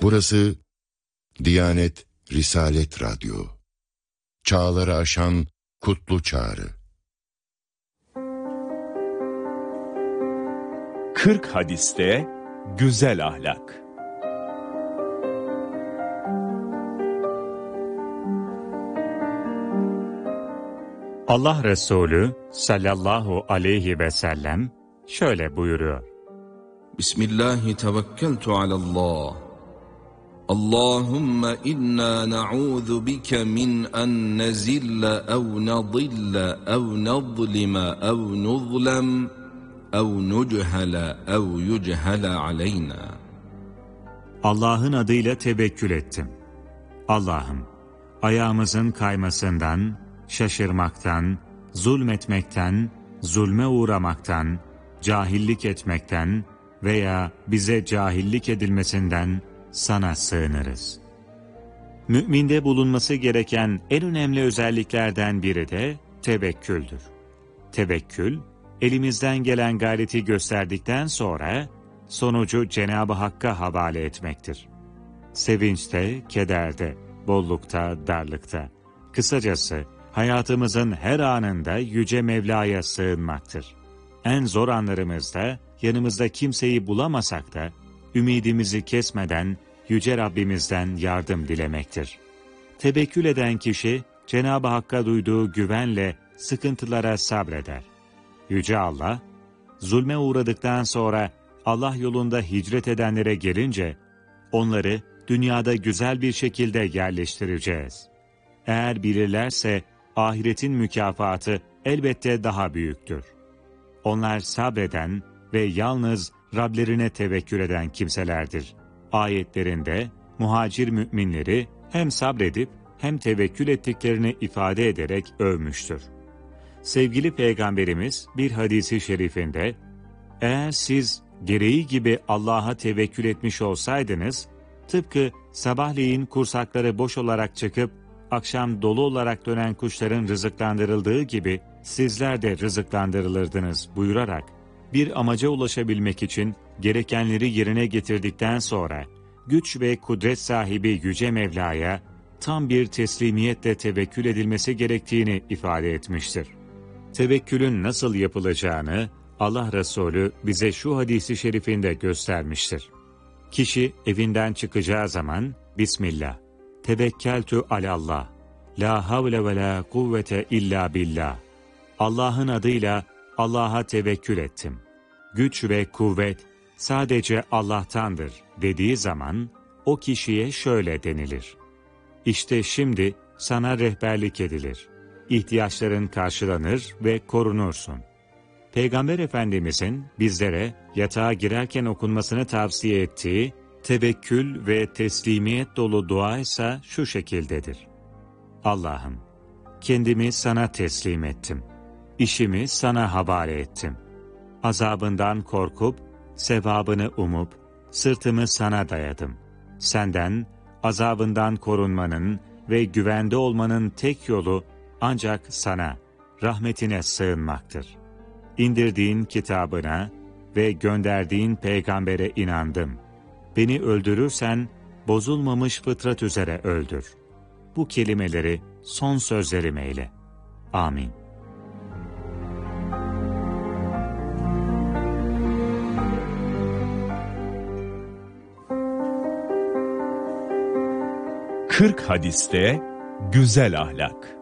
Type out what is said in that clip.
Burası Diyanet Risalet Radyo. Çağları aşan kutlu çağrı. 40 hadiste güzel ahlak. Allah Resulü sallallahu aleyhi ve sellem şöyle buyuruyor. Bismillahi tevekkeltu alallah. Allahümme inna na'udhu bike min en nezille ev nadille ev nadlime ev nuzlem ev nuchele ev yuchele aleyna. Allah'ın adıyla tevekkül ettim. Allah'ım, ayağımızın kaymasından, şaşırmaktan, zulmetmekten, zulme uğramaktan, cahillik etmekten veya bize cahillik edilmesinden sana sığınırız. Müminde bulunması gereken en önemli özelliklerden biri de tevekküldür. Tevekkül, elimizden gelen gayreti gösterdikten sonra sonucu Cenab-ı Hakk'a havale etmektir. Sevinçte, kederde, bollukta, darlıkta, kısacası hayatımızın her anında Yüce Mevla'ya sığınmaktır. En zor anlarımızda yanımızda kimseyi bulamasak da ümidimizi kesmeden Yüce Rabbimizden yardım dilemektir. Tevekkül eden kişi Cenab-ı Hakk'a duyduğu güvenle sıkıntılara sabreder. Yüce Allah, zulme uğradıktan sonra Allah yolunda hicret edenlere gelince onları dünyada güzel bir şekilde yerleştireceğiz. Eğer bilirlerse ahiretin mükafatı elbette daha büyüktür. Onlar sabreden ve yalnız Rablerine tevekkül eden kimselerdir. Ayetlerinde muhacir müminleri hem sabredip hem tevekkül ettiklerini ifade ederek övmüştür. Sevgili Peygamberimiz bir hadisi şerifinde, eğer siz gereği gibi Allah'a tevekkül etmiş olsaydınız, tıpkı sabahleyin kursakları boş olarak çıkıp akşam dolu olarak dönen kuşların rızıklandırıldığı gibi sizler de rızıklandırılırdınız buyurarak, bir amaca ulaşabilmek için gerekenleri yerine getirdikten sonra güç ve kudret sahibi Yüce Mevla'ya tam bir teslimiyetle tevekkül edilmesi gerektiğini ifade etmiştir. Tevekkülün nasıl yapılacağını Allah Resulü bize şu hadisi şerifinde göstermiştir. Kişi evinden çıkacağı zaman Bismillah, tevekkeltu alallah, la havle ve la kuvvete illa billah. Allah'ın adıyla Allah'a tevekkül ettim. Güç ve kuvvet sadece Allah'tandır dediği zaman o kişiye şöyle denilir. İşte şimdi sana rehberlik edilir. İhtiyaçların karşılanır ve korunursun. Peygamber Efendimizin bizlere yatağa girerken okunmasını tavsiye ettiği tevekkül ve teslimiyet dolu dua ise şu şekildedir. Allah'ım, kendimi sana teslim ettim. İşimi sana havale ettim. Azabından korkup, sevabını umup, sırtımı sana dayadım. Senden, azabından korunmanın ve güvende olmanın tek yolu ancak sana, rahmetine sığınmaktır. İndirdiğin kitabına ve gönderdiğin peygambere inandım. Beni öldürürsen, bozulmamış fıtrat üzere öldür. Bu kelimeleri son sözlerim eyle. Amin. Kırk hadiste güzel ahlak.